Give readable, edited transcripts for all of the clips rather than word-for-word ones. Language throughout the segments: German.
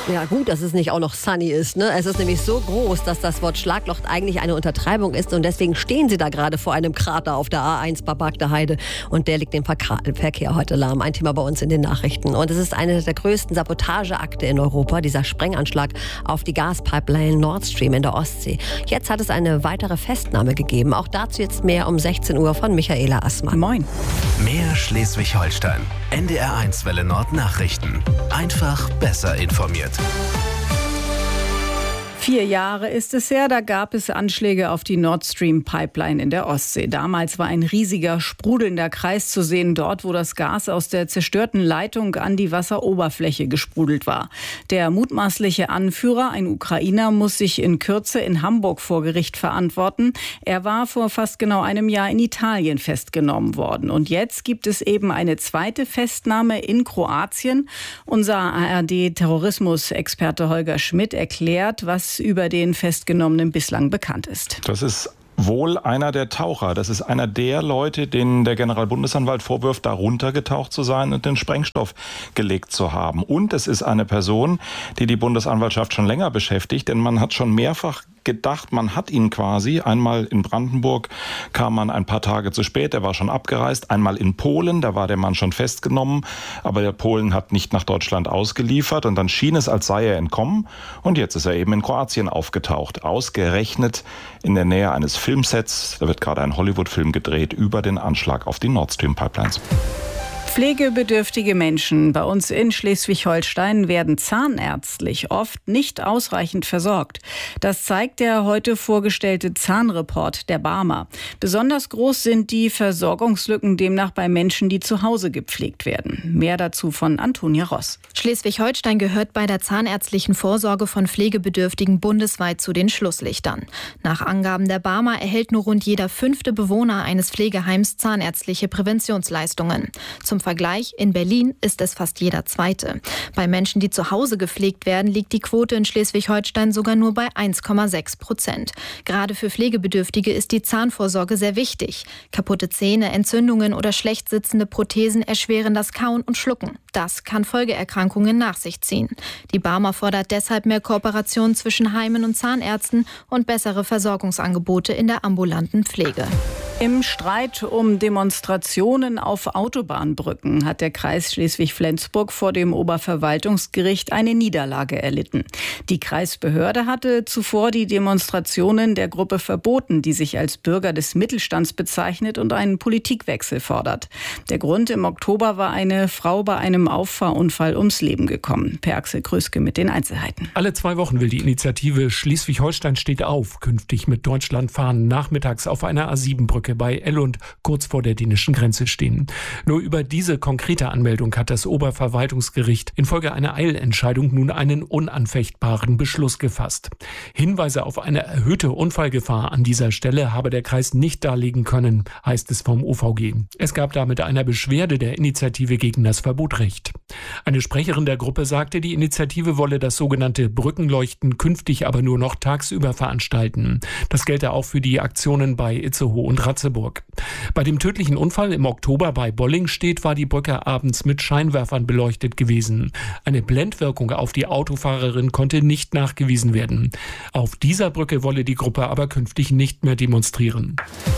Ja gut, dass es nicht auch noch sunny ist, ne? Es ist nämlich so groß, dass das Wort Schlagloch eigentlich eine Untertreibung ist und deswegen stehen sie da gerade vor einem Krater auf der A1 Babakter Heide und der liegt dem Verkehr heute lahm. Ein Thema bei uns in den Nachrichten. Und es ist eine der größten Sabotageakte in Europa, dieser Sprenganschlag auf die Gaspipeline Nord Stream in der Ostsee. Jetzt hat es eine weitere Festnahme gegeben. Auch dazu jetzt mehr um 16 Uhr von Michaela Assmann. Moin. Mehr Schleswig-Holstein. NDR1 Welle Nord Nachrichten. Einfach besser informiert. 4 Jahre ist es her, da gab es Anschläge auf die Nord Stream Pipeline in der Ostsee. Damals war ein riesiger, sprudelnder Kreis zu sehen, dort, wo das Gas aus der zerstörten Leitung an die Wasseroberfläche gesprudelt war. Der mutmaßliche Anführer, ein Ukrainer, muss sich in Kürze in Hamburg vor Gericht verantworten. Er war vor fast genau einem Jahr in Italien festgenommen worden. Und jetzt gibt es eben eine zweite Festnahme in Kroatien. Unser ARD-Terrorismusexperte Holger Schmidt erklärt, was über den Festgenommenen bislang bekannt ist. Das ist wohl einer der Taucher. Das ist einer der Leute, denen der Generalbundesanwalt vorwirft, da runtergetaucht zu sein und den Sprengstoff gelegt zu haben. Und es ist eine Person, die die Bundesanwaltschaft schon länger beschäftigt, denn man hat schon mehrfach gedacht, man hat ihn quasi. Einmal in Brandenburg kam man ein paar Tage zu spät, er war schon abgereist. Einmal in Polen, da war der Mann schon festgenommen, aber der Polen hat nicht nach Deutschland ausgeliefert und dann schien es, als sei er entkommen. Und jetzt ist er eben in Kroatien aufgetaucht, ausgerechnet in der Nähe eines Filmsets. Da wird gerade ein Hollywood-Film gedreht über den Anschlag auf die Nord Stream Pipelines. Pflegebedürftige Menschen bei uns in Schleswig-Holstein werden zahnärztlich oft nicht ausreichend versorgt. Das zeigt der heute vorgestellte Zahnreport der BARMER. Besonders groß sind die Versorgungslücken demnach bei Menschen, die zu Hause gepflegt werden. Mehr dazu von Antonia Ross. Schleswig-Holstein gehört bei der zahnärztlichen Vorsorge von Pflegebedürftigen bundesweit zu den Schlusslichtern. Nach Angaben der BARMER erhält nur rund jeder 5. Bewohner eines Pflegeheims zahnärztliche Präventionsleistungen. Zum Vergleich, in Berlin ist es fast jeder 2. Bei Menschen, die zu Hause gepflegt werden, liegt die Quote in Schleswig-Holstein sogar nur bei 1,6%. Gerade für Pflegebedürftige ist die Zahnvorsorge sehr wichtig. Kaputte Zähne, Entzündungen oder schlecht sitzende Prothesen erschweren das Kauen und Schlucken. Das kann Folgeerkrankungen nach sich ziehen. Die BARMER fordert deshalb mehr Kooperation zwischen Heimen und Zahnärzten und bessere Versorgungsangebote in der ambulanten Pflege. Im Streit um Demonstrationen auf Autobahnbrücken hat der Kreis Schleswig-Flensburg vor dem Oberverwaltungsgericht eine Niederlage erlitten. Die Kreisbehörde hatte zuvor die Demonstrationen der Gruppe verboten, die sich als Bürger des Mittelstands bezeichnet und einen Politikwechsel fordert. Der Grund: im Oktober war eine Frau bei einem Auffahrunfall ums Leben gekommen. Per Axel Krüske mit den Einzelheiten. Alle 2 Wochen will die Initiative Schleswig-Holstein steht auf künftig mit Deutschlandfahnen nachmittags auf einer A7-Brücke bei Ellund kurz vor der dänischen Grenze stehen. Nur über diese konkrete Anmeldung hat das Oberverwaltungsgericht infolge einer Eilentscheidung nun einen unanfechtbaren Beschluss gefasst. Hinweise auf eine erhöhte Unfallgefahr an dieser Stelle habe der Kreis nicht darlegen können, heißt es vom OVG. Es gab damit einer Beschwerde der Initiative gegen das Verbot recht. Eine Sprecherin der Gruppe sagte, die Initiative wolle das sogenannte Brückenleuchten künftig aber nur noch tagsüber veranstalten. Das gelte auch für die Aktionen bei Itzehoe und Ratzeburg. Bei dem tödlichen Unfall im Oktober bei Bollingstedt war die Brücke abends mit Scheinwerfern beleuchtet gewesen. Eine Blendwirkung auf die Autofahrerin konnte nicht nachgewiesen werden. Auf dieser Brücke wolle die Gruppe aber künftig nicht mehr demonstrieren.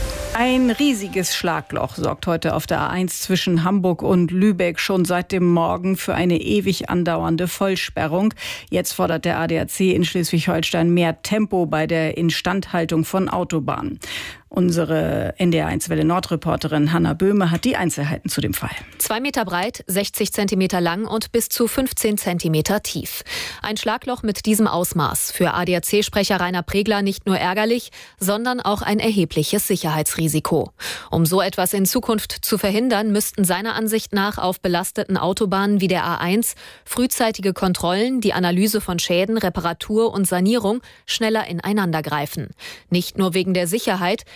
Ein riesiges Schlagloch sorgt heute auf der A1 zwischen Hamburg und Lübeck schon seit dem Morgen für eine ewig andauernde Vollsperrung. Jetzt fordert der ADAC in Schleswig-Holstein mehr Tempo bei der Instandhaltung von Autobahnen. Unsere NDR1 Welle Nord-Reporterin Hanna Böhme hat die Einzelheiten zu dem Fall. 2 Meter breit, 60 Zentimeter lang und bis zu 15 Zentimeter tief. Ein Schlagloch mit diesem Ausmaß. Für ADAC-Sprecher Rainer Pregler nicht nur ärgerlich, sondern auch ein erhebliches Sicherheitsrisiko. Um so etwas in Zukunft zu verhindern, müssten seiner Ansicht nach auf belasteten Autobahnen wie der A1 frühzeitige Kontrollen, die Analyse von Schäden, Reparatur und Sanierung schneller ineinander greifen. Nicht nur wegen der Sicherheit,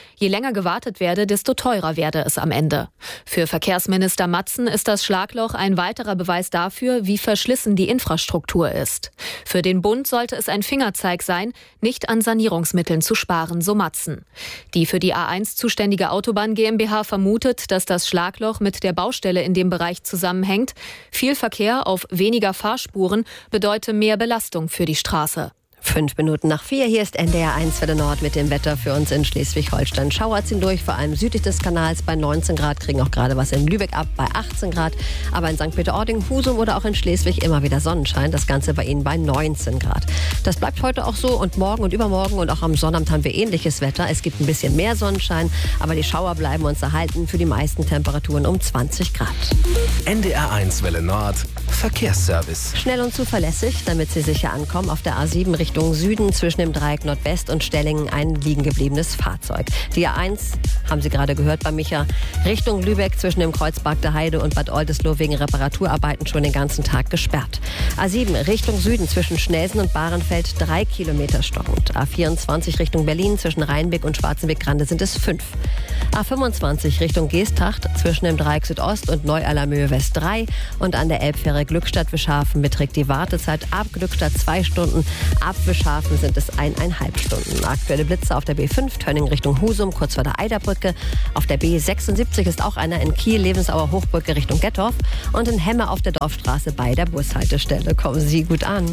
Je länger gewartet werde, desto teurer werde es am Ende. Für Verkehrsminister Matzen ist das Schlagloch ein weiterer Beweis dafür, wie verschlissen die Infrastruktur ist. Für den Bund sollte es ein Fingerzeig sein, nicht an Sanierungsmitteln zu sparen, so Matzen. Die für die A1 zuständige Autobahn GmbH vermutet, dass das Schlagloch mit der Baustelle in dem Bereich zusammenhängt. Viel Verkehr auf weniger Fahrspuren bedeute mehr Belastung für die Straße. 3:05. Hier ist NDR 1 Welle Nord mit dem Wetter für uns in Schleswig-Holstein. Schauer ziehen durch, vor allem südlich des Kanals bei 19 Grad, kriegen auch gerade was in Lübeck ab bei 18 Grad. Aber in St. Peter-Ording, Husum oder auch in Schleswig immer wieder Sonnenschein. Das Ganze bei Ihnen bei 19 Grad. Das bleibt heute auch so und morgen und übermorgen und auch am Sonnabend haben wir ähnliches Wetter. Es gibt ein bisschen mehr Sonnenschein, aber die Schauer bleiben uns erhalten, für die meisten Temperaturen um 20 Grad. NDR 1 Welle Nord, Verkehrsservice. Schnell und zuverlässig, damit Sie sicher ankommen. Auf der A7 Richtung Süden zwischen dem Dreieck Nordwest und Stellingen ein liegen gebliebenes Fahrzeug. Die A1, haben Sie gerade gehört bei Micha, Richtung Lübeck zwischen dem Kreuz Bagde Heide und Bad Oldesloe wegen Reparaturarbeiten schon den ganzen Tag gesperrt. A7 Richtung Süden zwischen Schnelsen und Bahrenfeld 3 Kilometer stockend. A24 Richtung Berlin zwischen Rheinbeck und Schwarzenbeck-Grande sind es 5. A25 Richtung Geesthacht zwischen dem Dreieck Südost und Neu-Allermöhe West 3 und an der Elbfähre Glückstadt-Wischhafen beträgt die Wartezeit ab Glückstadt 2 Stunden, ab Wischhafen sind es 1,5 Stunden. Aktuelle Blitze auf der B5 Tönning Richtung Husum, kurz vor der Eiderbrücke. Auf der B76 ist auch einer in Kiel, Lebensauer Hochbrücke Richtung Gettorf und in Hemme auf der Dorfstraße bei der Bushaltestelle. Kommen Sie gut an.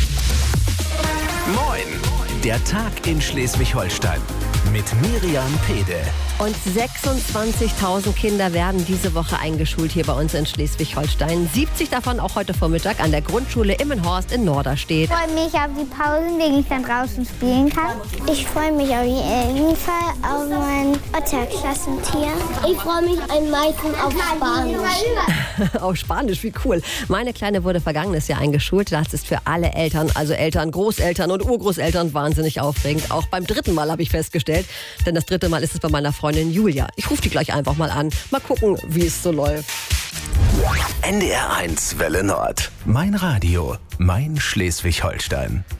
Moin! Der Tag in Schleswig-Holstein mit Miriam Pede. Und 26.000 Kinder werden diese Woche eingeschult hier bei uns in Schleswig-Holstein. 70 davon auch heute Vormittag an der Grundschule Immenhorst in Norderstedt. Ich freue mich auf die Pausen, wegen ich dann draußen spielen kann. Ich freue mich auf jeden Fall auf mein Otterklassentier. Ich freue mich am meisten auf Spanisch. Auf Spanisch, wie cool. Meine Kleine wurde vergangenes Jahr eingeschult. Das ist für alle Eltern, also Eltern, Großeltern und Urgroßeltern wahnsinnig aufregend. Auch beim 3. Mal habe ich festgestellt. Denn das 3. Mal ist es bei meiner Freundin Julia. Ich rufe die gleich einfach mal an. Mal gucken, wie es so läuft. NDR 1 Welle Nord. Mein Radio, mein Schleswig-Holstein.